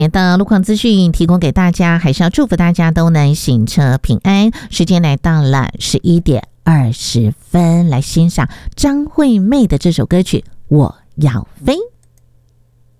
的路况资讯提供给大家，还是要祝福大家都能行车平安。时间来到了11:20，来欣赏张惠妹的这首歌曲《我要飞》。